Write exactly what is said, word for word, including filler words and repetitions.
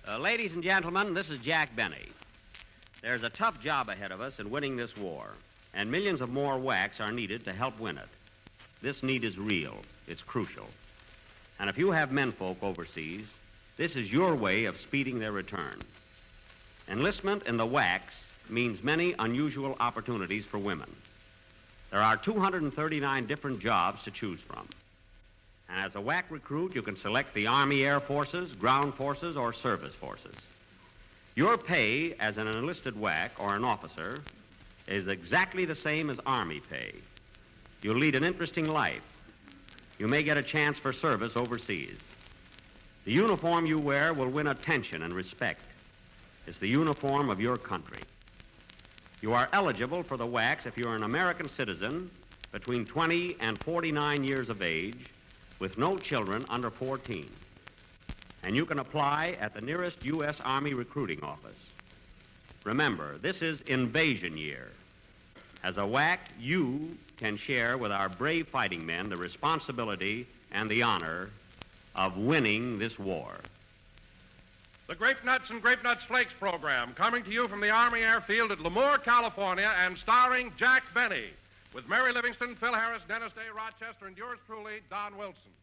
Uh, ladies and gentlemen, this is Jack Benny. There's a tough job ahead of us in winning this war, and millions of more whacks are needed to help win it. This need is real. It's crucial. And if you have menfolk overseas, this is your way of speeding their return. Enlistment in the whacks means many unusual opportunities for women. There are two hundred thirty-nine different jobs to choose from. And as a whack recruit, you can select the Army Air Forces, Ground Forces, or Service Forces. Your pay as an enlisted whack or an officer is exactly the same as Army pay. You'll lead an interesting life. You may get a chance for service overseas. The uniform you wear will win attention and respect. It's the uniform of your country. You are eligible for the whacks if you're an American citizen between twenty and forty-nine years of age with no children under fourteen. And you can apply at the nearest U S Army recruiting office. Remember, this is invasion year. As a whack, you can share with our brave fighting men the responsibility and the honor of winning this war. The Grape Nuts and Grape Nuts Flakes program, coming to you from the Army Airfield at Lemoore, California, and starring Jack Benny, with Mary Livingston, Phil Harris, Dennis Day, Rochester, and yours truly, Don Wilson.